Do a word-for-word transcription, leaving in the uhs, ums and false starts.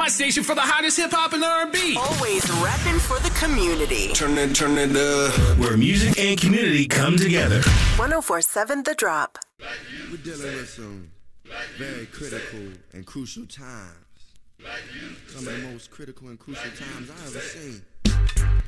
station for the hottest hip hop and R and B. Always repping for the community. Turn it, turn it up. Where music and community come together. one oh four point seven The Drop. We're dealing with some very critical and crucial times. Some of the most critical and crucial times I ever seen.